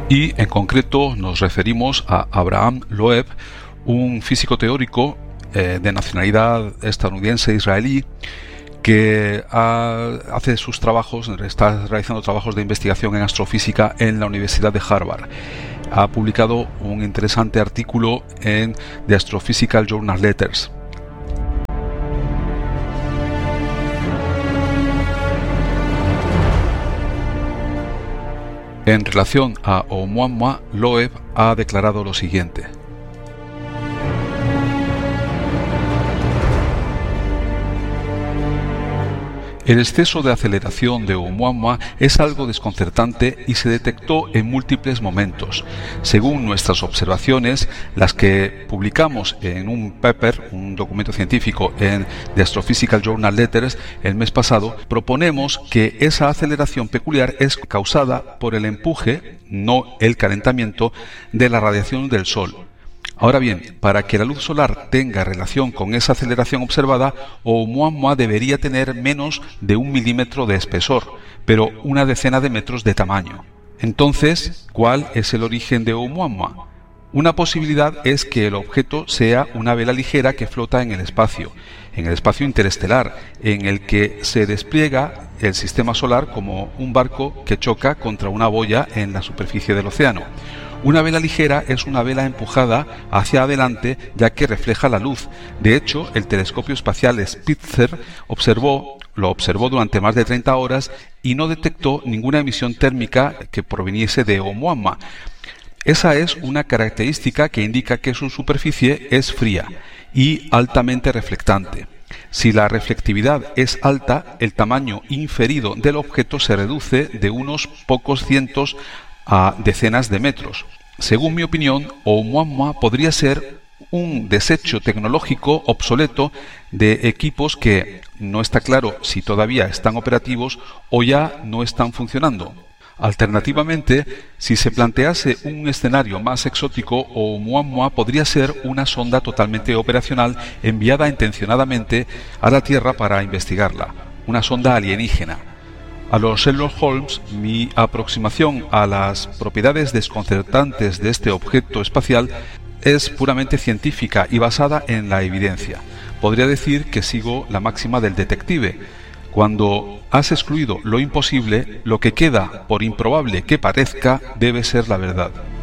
Y en concreto nos referimos a Abraham Loeb, un físico teórico de nacionalidad estadounidense-israelí que está realizando trabajos de investigación en astrofísica en la Universidad de Harvard. Ha publicado un interesante artículo en The Astrophysical Journal Letters. En relación a Oumuamua, Loeb ha declarado lo siguiente: el exceso de aceleración de Oumuamua es algo desconcertante y se detectó en múltiples momentos. Según nuestras observaciones, las que publicamos en un paper, un documento científico en The Astrophysical Journal Letters el mes pasado, proponemos que esa aceleración peculiar es causada por el empuje, no el calentamiento, de la radiación del Sol. Ahora bien, para que la luz solar tenga relación con esa aceleración observada, Oumuamua debería tener menos de 1 milímetro de espesor, pero una decena de metros de tamaño. Entonces, ¿cuál es el origen de Oumuamua? Una posibilidad es que el objeto sea una vela ligera que flota en el espacio interestelar, en el que se despliega el sistema solar como un barco que choca contra una boya en la superficie del océano. Una vela ligera es una vela empujada hacia adelante ya que refleja la luz. De hecho, el telescopio espacial Spitzer lo observó durante más de 30 horas y no detectó ninguna emisión térmica que proviniese de Oumuamua. Esa es una característica que indica que su superficie es fría y altamente reflectante. Si la reflectividad es alta, el tamaño inferido del objeto se reduce de unos pocos cientos a decenas de metros. Según mi opinión, Oumuamua podría ser un desecho tecnológico obsoleto de equipos que no está claro si todavía están operativos o ya no están funcionando. Alternativamente, si se plantease un escenario más exótico, Oumuamua podría ser una sonda totalmente operacional enviada intencionadamente a la Tierra para investigarla, una sonda alienígena. A los Sherlock Holmes, mi aproximación a las propiedades desconcertantes de este objeto espacial es puramente científica y basada en la evidencia. Podría decir que sigo la máxima del detective. Cuando has excluido lo imposible, lo que queda, por improbable que parezca, debe ser la verdad.